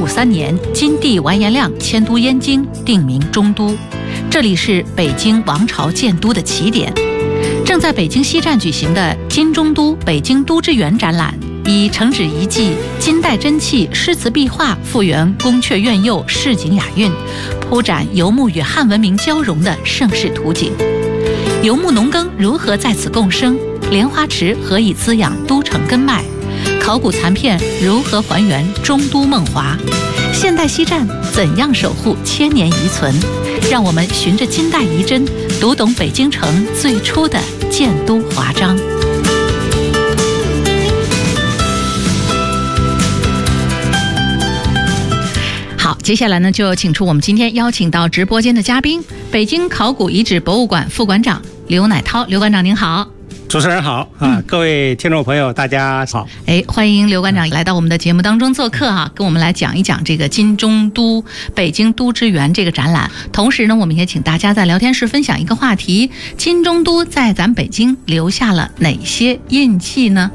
1753年，金帝完颜亮迁都燕京，定名中都。这里是北京王朝建都的起点。正在北京西站举行的金中都北京都之园展览，以承旨遗迹、金代真器、诗词壁画复原宫阙苑囿、市井雅韵，铺展游牧与汉文明交融的盛世图景。游牧农耕如何在此共生？莲花池何以滋养都城根脉？考古残片如何还原中都梦华？现代西站怎样守护千年遗存？让我们循着金代遗珍，读懂北京城最初的建都华章。好，接下来呢，就请出我们今天邀请到直播间的嘉宾，北京考古遗址博物馆副馆长刘乃涛。刘馆长您好。 主持人好啊，各位听众朋友大家好。 欢迎刘馆长来到我们的节目当中做客啊，跟我们来讲一讲这个金中都北京都之园这个展览。同时呢，我们也请大家在聊天室分享一个话题：金中都在咱北京留下了哪些印记呢？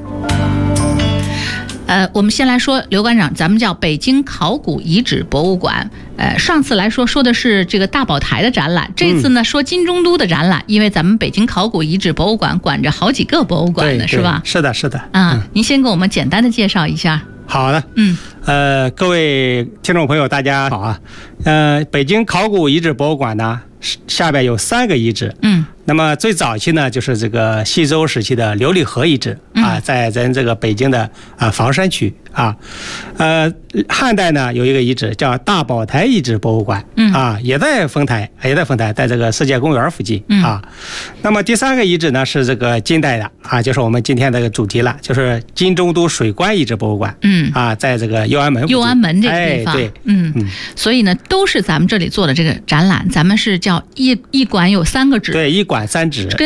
我们先来说刘馆长，咱们叫北京考古遗址博物馆。上次来说的是这个大宝台的展览，这次呢说金中都的展览，因为咱们北京考古遗址博物馆管着好几个博物馆呢，是吧？ 是的，是的。 您先给我们简单的介绍一下。 好的。各位听众朋友大家好啊。北京考古遗址博物馆呢，下边有3个遗址。那么最早期呢，就是这个西周时期的琉璃河遗址啊，在咱这个北京的房山区啊。汉代呢有一个遗址叫大宝台遗址博物馆啊，也在丰台，在这个世界公园附近啊。那么第3个遗址呢是这个近代的啊，就是我们今天这个主题了，就是金中都水关遗址博物馆啊，在这个右安门这个地方。 对， 所以呢都是咱们这里做的这个展览，咱们是叫一馆有3个址， 对，一馆3址，